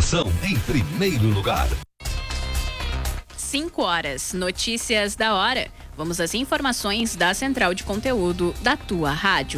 Informação em primeiro lugar. 5 horas, notícias da hora. Vamos às informações da Central de Conteúdo da tua rádio.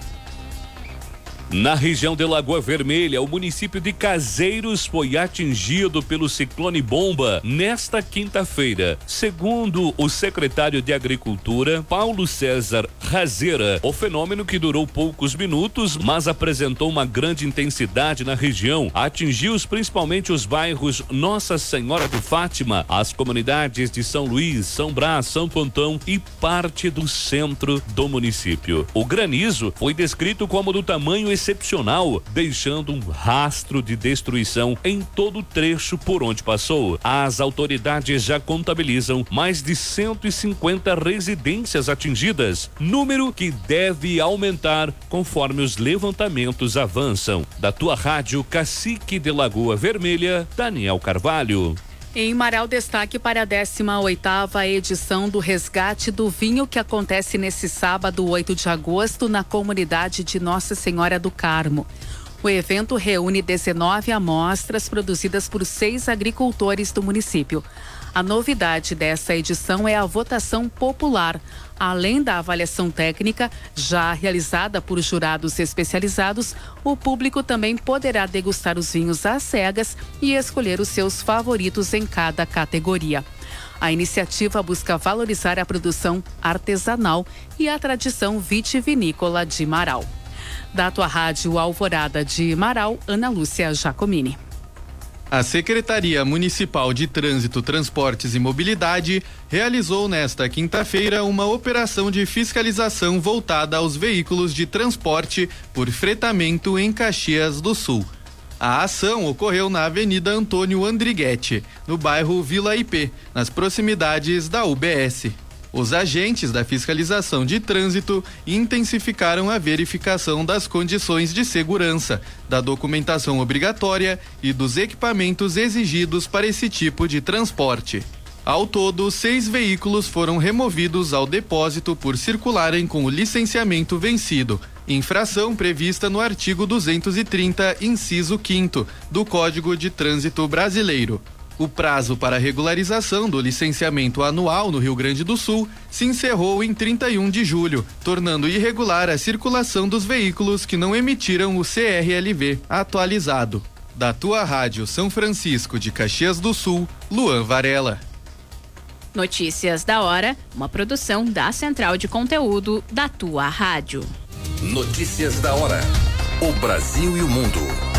Na região de Lagoa Vermelha, o município de Caseiros foi atingido pelo ciclone bomba nesta quinta-feira. Segundo o secretário de Agricultura, Paulo César Razeira, o fenômeno, que durou poucos minutos, mas apresentou uma grande intensidade na região, atingiu principalmente os bairros Nossa Senhora de Fátima, as comunidades de São Luís, São Brás, Santo Antão e parte do centro do município. O granizo foi descrito como do tamanho excepcional, deixando um rastro de destruição em todo o trecho por onde passou. As autoridades já contabilizam mais de 150 residências atingidas, número que deve aumentar conforme os levantamentos avançam. Da tua rádio Cacique de Lagoa Vermelha, Daniel Carvalho. Em Marau, destaque para a 18ª edição do Resgate do Vinho, que acontece nesse sábado, 8 de agosto, na comunidade de Nossa Senhora do Carmo. O evento reúne 19 amostras produzidas por 6 agricultores do município. A novidade dessa edição é a votação popular. Além da avaliação técnica, já realizada por jurados especializados, o público também poderá degustar os vinhos às cegas e escolher os seus favoritos em cada categoria. A iniciativa busca valorizar a produção artesanal e a tradição vitivinícola de Marau. Da tua rádio Alvorada de Marau, Ana Lúcia Giacomini. A Secretaria Municipal de Trânsito, Transportes e Mobilidade realizou nesta quinta-feira uma operação de fiscalização voltada aos veículos de transporte por fretamento em Caxias do Sul. A ação ocorreu na Avenida Antônio Andriguete, no bairro Vila IP, nas proximidades da UBS. Os agentes da fiscalização de trânsito intensificaram a verificação das condições de segurança, da documentação obrigatória e dos equipamentos exigidos para esse tipo de transporte. Ao todo, 6 veículos foram removidos ao depósito por circularem com o licenciamento vencido, infração prevista no artigo 230, inciso 5º, do Código de Trânsito Brasileiro. O prazo para regularização do licenciamento anual no Rio Grande do Sul se encerrou em 31 de julho, tornando irregular a circulação dos veículos que não emitiram o CRLV atualizado. Da tua rádio São Francisco de Caxias do Sul, Luan Varela. Notícias da hora, uma produção da Central de Conteúdo da tua rádio. Notícias da hora. O Brasil e o mundo